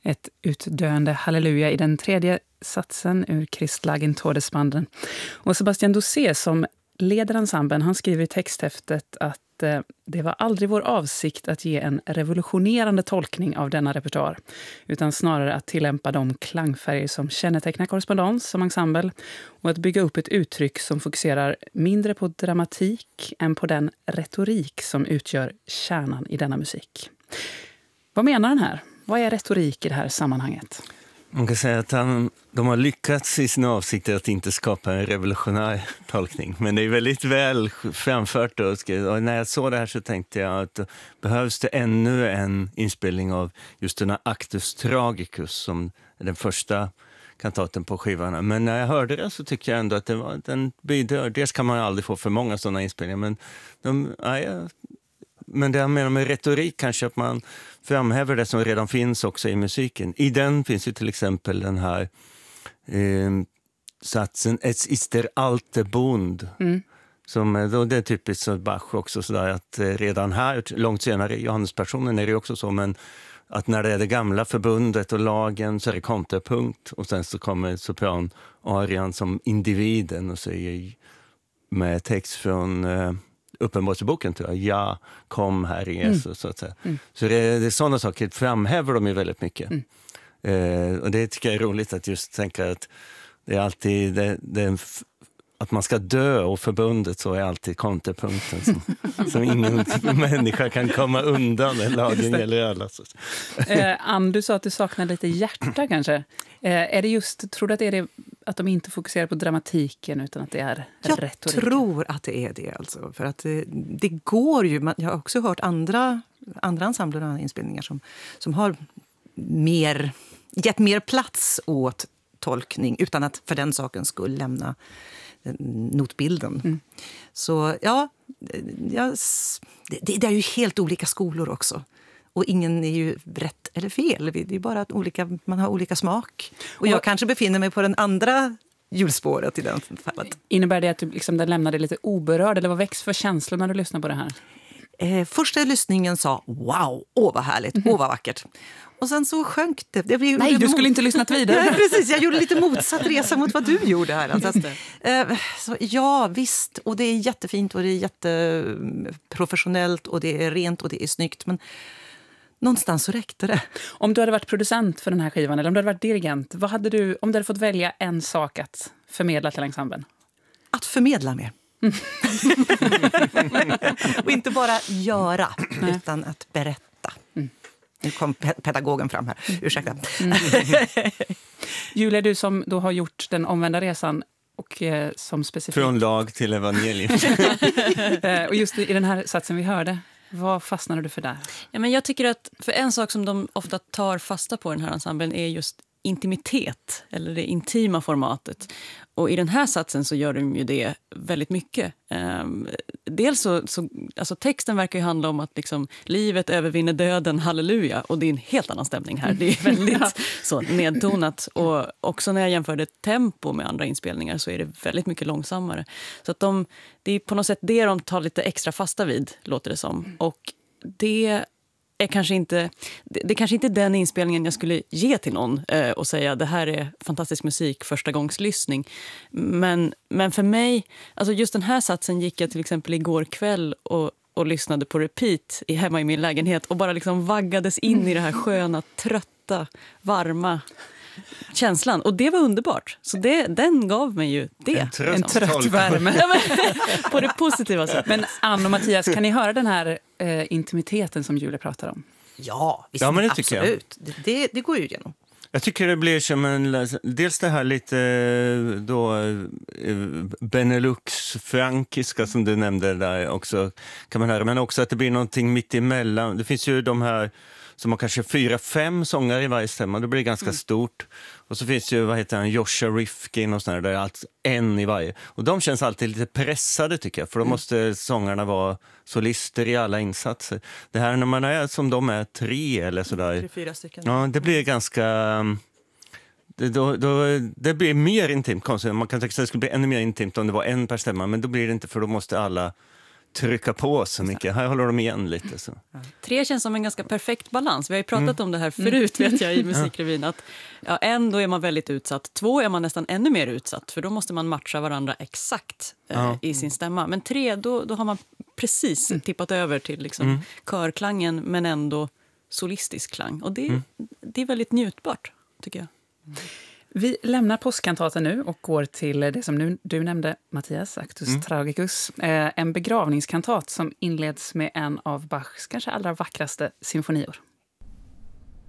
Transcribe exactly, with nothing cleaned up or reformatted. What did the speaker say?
Ett utdöende halleluja i den tredje satsen ur Christlagen Todesbanden. Och Sebastian Dosé som leder ensemblen, han skriver i texthäftet att eh, det var aldrig vår avsikt att ge en revolutionerande tolkning av denna repertoar, utan snarare att tillämpa de klangfärger som kännetecknar korrespondens som ensemble och att bygga upp ett uttryck som fokuserar mindre på dramatik än på den retorik som utgör kärnan i denna musik. Vad menar den här? Vad är retorik i det här sammanhanget? Man kan säga att han, de har lyckats i sina avsikter att inte skapa en revolutionär tolkning. Men det är väldigt väl framfört. Då. Och när jag såg det här så tänkte jag att behövs det ännu en inspelning av just den här Actus Tragicus som är den första kantaten på skivarna. Men när jag hörde det så tycker jag ändå att det var den bidrar. Dels kan man aldrig få för många sådana inspelningar. Men, de, ja, jag, men det jag menar med retorik kanske att man framhäver det som redan finns också i musiken. I den finns ju till exempel den här eh, satsen Es ist der alte Bund. Mm. Som, då, det är typiskt så Bach också sådär att eh, redan här, långt senare i Johannespassionen är det också så, men att när det är det gamla förbundet och lagen så är det kontrapunkt och sen så kommer sopran arian som individen och så är med text från eh, Uppenbarelseboken tror jag. Ja, kom här i Jesus mm. så att säga. Mm. Så det, det är sådana saker framhäver de ju väldigt mycket. Mm. Eh, och det tycker jag är roligt att just tänka att det är alltid det, det är en f- att man ska dö och förbundet så är alltid kontrapunkten som, som ingen människa kan komma undan en lagen eller alla. Eh, Ann, du sa att du saknar lite hjärta kanske. Eh, är det just, tror du att det är det, att de inte fokuserar på dramatiken utan att det är jag retorik? Jag tror att det är det alltså. För att det, det går ju, man, jag har också hört andra, andra ensembler och andra inspelningar som, som har mer, gett mer plats åt tolkning utan att för den saken skulle lämna notbilden. Mm. Så ja, ja det, det är ju helt olika skolor också. Och ingen är ju rätt eller fel. Det är bara att olika, man har olika smak. Och jag och, kanske befinner mig på den andra hjulspåret i den fallet. Innebär det att du liksom, den lämnade lite oberörd? Eller vad väcks för känslor när du lyssnar på det här? Eh, första lyssningen sa wow, åh vad härligt, åh vad vackert. Och sen så sjönk det. det blev, Nej, det du mot... skulle inte lyssnat vidare. Nej, precis, jag gjorde lite motsatt resa mot vad du gjorde här. Alltså, eh, så, ja, visst. Och det är jättefint och det är jätteprofessionellt och det är rent och det är snyggt. Men någonstans så räckte det. Om du hade varit producent för den här skivan eller om du hade varit dirigent, vad hade du, om du hade fått välja en sak att förmedla till ensemblen? Att förmedla mer. Mm. Och inte bara göra, Nej. utan att berätta. Mm. Nu kom pedagogen fram här. Ursäkta. Mm. Julia, du som då har gjort den omvända resan och eh, som specifikt... Från lag till evangelium. Och just i den här satsen vi hörde, vad fastnade du för där? Ja, men jag tycker att för en sak som de ofta tar fasta på i den här ensemblen är just intimitet, eller det intima formatet. Och i den här satsen så gör de ju det väldigt mycket. Um, dels så, så alltså texten verkar ju handla om att liksom, livet övervinner döden, halleluja. Och det är en helt annan stämning här. Det är väldigt så nedtonat. Och också när jag jämförde tempo med andra inspelningar så är det väldigt mycket långsammare. Så att de, det är på något sätt det de tar lite extra fasta vid, låter det som. Och det är kanske inte, det, det kanske inte är den inspelningen jag skulle ge till någon eh, och säga det här är fantastisk musik, första gångs lyssning. Men, men för mig, alltså just den här satsen gick jag till exempel igår kväll och, och lyssnade på repeat i, hemma i min lägenhet och bara liksom vaggades in i det här sköna, trötta, varma känslan. Och det var underbart. Så det, den gav mig ju det. En trött, en trött värme. Ja, men, på det positiva sättet. Men Ann och Mattias, kan ni höra den här eh, intimiteten som Julia pratar om? Ja, visst, ja men det tycker absolut. Jag. Det, det, det går ju igenom. Jag tycker det blir som en, dels det här lite då Benelux-frankiska som du nämnde där också kan man höra, men också att det blir någonting mitt emellan. Det finns ju de här som har kanske fyra, fem sånger i varje stämma. Det blir ganska mm. stort. Och så finns ju, vad heter han, Joshua Rifkin och sådär, där är allt en i varje. Och de känns alltid lite pressade tycker jag. För då mm. måste sångarna vara solister i alla insatser. Det här när man är som de är tre eller sådär. Tre, fyra stycken. Ja, det blir ganska... Det, då, då, det blir mer intimt konstigt. Man kan tänka sig att det skulle bli ännu mer intimt om det var en per stämma. Men då blir det inte, för då måste alla trycka på så mycket. Här håller de igen lite. Så. Tre känns som en ganska perfekt balans. Vi har ju pratat mm. om det här förut, vet jag, i Musikrevyn. Att, ja, en, då är man väldigt utsatt. Två, är man nästan ännu mer utsatt. För då måste man matcha varandra exakt eh, ja. i sin stämma. Men tre, då, då har man precis mm. tippat över till liksom, mm. körklangen, men ändå solistisk klang. Och det, mm. det är väldigt njutbart, tycker jag. Mm. Vi lämnar påskkantaten nu och går till det som nu, du nämnde, Mattias, Actus mm. Tragicus. Eh, en begravningskantat som inleds med en av Bachs kanske allra vackraste symfonior.